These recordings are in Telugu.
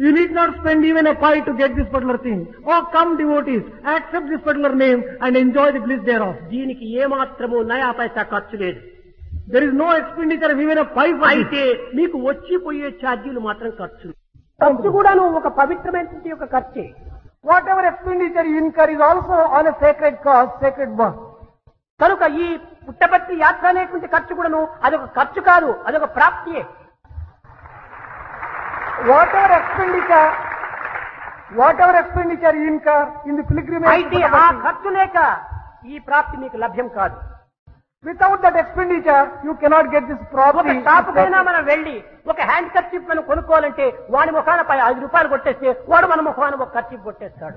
You need not spend even a pie to get this particular thing. Oh, come devotees, accept this particular name and enjoy the bliss thereof. దీనికి ఏమాత్రము నయా పైసా ఖర్చు లేదు. There is no expenditure of even a pie for అయితే this. మీకు వచ్చిపోయే ఛార్జీలు మాత్రం ఖర్చు. ఖర్చు కూడాను ఒక పవిత్రమైనటువంటి ఒక ఖర్చే. Whatever expenditure you incur is also on a sacred cause, sacred work. కనుక ఈ పుట్టపర్తి యాత్ర అనేటువంటి ఖర్చు కూడాను అదొక ఖర్చు కాదు, అదొక ప్రాప్తియే. Whatever expenditure you incur in the pilgrimage, అయితే ఆ ఖర్చు లేక ఈ ప్రాప్తి మీకు లభ్యం కాదు. without that expenditure, you cannot get this ఒక property. షాపుకైనా మనం వెళ్లి ఒక హ్యాండ్ కర్చీఫ్ మనం కొనుక్కోవాలంటే వాడి ముఖాన పై 5 రూపాయలు కొట్టేస్తే వాడు మన ముఖాన ఒక kerchief కొట్టేస్తాడు.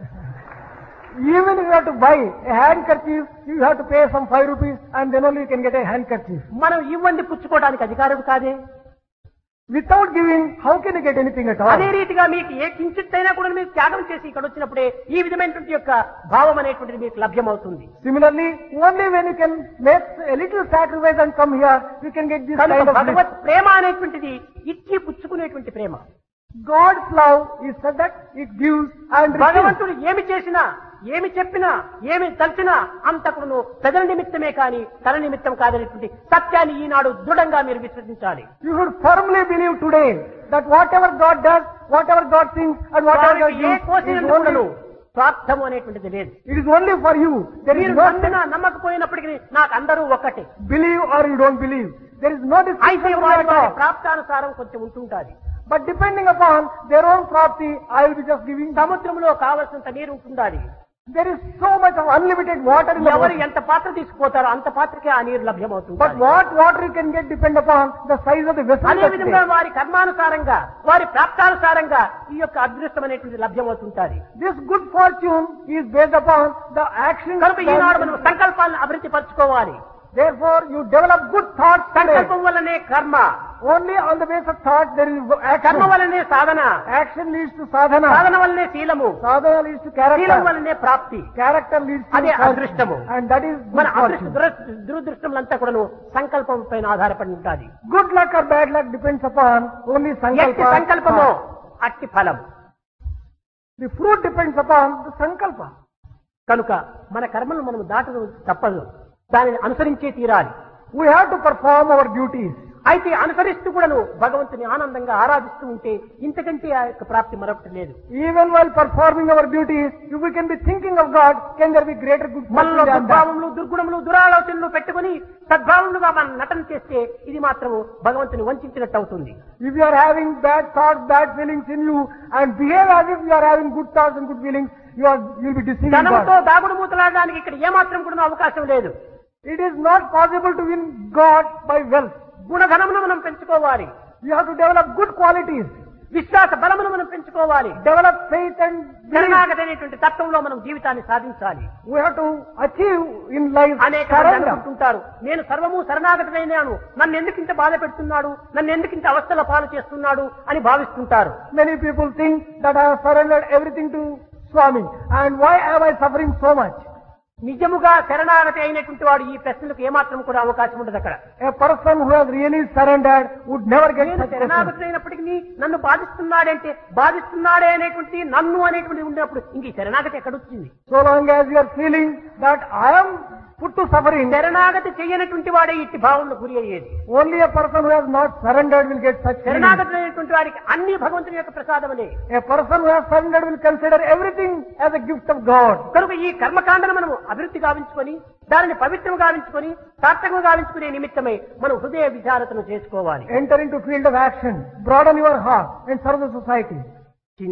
Even if you have to buy a handkerchief, you have to pay some 5 rupees and then only you can get a handkerchief. మనం ఇవ్వండి పుచ్చుకోవడానికి అధికారం కాదే. Without giving, how can you get anything at all? అదే రీతిగా మీకు ఏ కించిత్తైనా కూడా మీరు త్యాగం చేసి ఇక్కడ వచ్చినప్పుడే ఈ విధమైనటువంటి యొక్క భావం అనేటువంటిది మీకు లభ్యమవుతుంది. Similarly, only when you can make a little sacrifice and come here, you can get this kind of bliss. భగవత్ ప్రేమ అనేటువంటిది ఇచ్చి పుచ్చుకునేటువంటి ప్రేమ. God's love is such that it gives and receives. భగవంతుడు ఏమి చేసినా, ఏమి చెప్పినా, ఏమి తలచినా అంతకును ప్రజల నిమిత్తమే కాని తన నిమిత్తం కాదనేటువంటి సత్యాన్ని ఈనాడు దృఢంగా మీరు విశ్వసించాలి. You should firmly believe today that whatever God does, whatever God thinks and whatever God A gives, కోసినందుకు స్వార్థము అనేటువంటిది లేదు. it is only for you. There is మీరు no నమ్మినా నమ్మకపోయినప్పటికీ నాకు అందరూ ఒక్కటే. believe or you don't believe. There is no అయితే distinction వారి at వారి all. ప్రాప్తానుసారం కొంచెం ఉంటుంటాది. But depending upon their own property, I will be just giving. సముద్రంలో కావలసినంత నీరు ఉంటుండాలి. There is so much of unlimited water in the ఎవరు world. ఎంత పాత్ర తీసుకుపోతారో అంత పాత్రకే ఆ నీరు లభ్యమవుతుంది. But what water you can get depend upon the size of the vessel. అదే విధంగా వారి కర్మానుసారంగా వారి ప్రాప్తానుసారంగా ఈ యొక్క అదృష్టం అనేటువంటి లభ్యమవుతుంటాది. This good fortune is based upon the action. కనుక ఈనాడు మనం సంకల్పాలను అభివృద్ధి పరచుకోవాలి. Therefore, you develop good thoughts today. సంకల్పం వల్లనే కర్మ, Only on the basis of thought there is action. కర్మ వల్లనే సాధన, Action leads to sadhana. సాధన వల్లనే శీలము, Sadhana leads to Seelam character. వల్లనే ప్రాప్తి. Character leads to అదే fortune. అదృష్టము. And that is మన good అదృష్ట fortune. దురదృష్టములంతా కూడాను సంకల్పం పైన ఆధారపడి ఉంటుంది. Good luck or bad luck depends upon only ఎట్టి sankalpa. సంకల్పమో అట్టి ఫలం. The fruit depends upon the sankalpa. కనుక మన కర్మలను మనం దాటడం తప్పదు, దానిని అనుసరించే తీరాలి. We have to perform our duties. అయితే అనుసరిస్తూ కూడాను భగవంతుని ఆనందంగా ఆరాధిస్తూ ఉంటే ఇంతకంటే ఆ యొక్క ప్రాప్తి మరొకటి లేదు. Even while performing our duties, if we can be thinking of God, can there be greater good మనలో fortune than that? దుర్భావములు, దుర్గుణములు, దురాలోచనలు పెట్టుకుని సద్భావములుగా మనం నటన చేస్తే ఇది మాత్రము భగవంతుని వంచినట్టు అవుతుంది. If you are having bad thoughts, bad feelings in you, and behave as if you are having good thoughts and good feelings, you will be deceiving ధనముతో God. దాగుడు మూతలాడడానికి ఇక్కడ ఏమాత్రం కూడా అవకాశం లేదు. It is not possible to win God by wealth. గుణధనమును మనం పెంచుకోవాలి. You have to develop good qualities. విశ్వాస బలమును మనం పెంచుకోవాలి. Develop faith and belief. శరణాగతి అనేటువంటి తత్వంలో మనం జీవితాన్ని సాధించాలి. We have to achieve in life అనేక మంది surrender. అనుకుంటుంటారు, నేను సర్వము శరణాగతమైనాను, నన్ను ఎందుకు ఇంత బాధ పెడుతున్నాడు, నన్ను ఎందుకు ఇంత అవస్థల పాలు చేస్తున్నాడు అని భావిస్తుంటారు. Many people think that I have surrendered everything to Swami, and why am I suffering so much? నిజముగా శరణాగతి అయినటువంటి వాడు ఈ ప్రశ్నలకు ఏమాత్రం కూడా అవకాశం ఉండదు. అక్కడ A person who has really surrendered would never get నేను such questions. శరణాగతి అయినప్పటికీ నన్ను బాధిస్తున్నాడే అనేటువంటి నన్ను అనేటువంటి ఉన్నప్పుడు ఇంక ఈ శరణాగతి ఎక్కడొచ్చింది? So long as you are feeling that I am put to suffering, శరణాగతి చేయనటువంటి వాడే ఇట్టి భావంలో గురి అయ్యేది. only a person who has not surrendered will get such feelings. శరణాగతి అయినటువంటి వారికి అన్ని భగవంతుని యొక్క ప్రసాదములే. A person who has surrendered will consider everything as a gift of God. కనుక ఈ కర్మకాండను మనము అభివృద్ధి గావించుకొని దానిని పవిత్రం గావించుకొని సార్థకం గావించుకునే నిమిత్తమై మనం హృదయ విచారతను చేసుకోవాలి. Enter into field of action, broaden your heart and serve the society.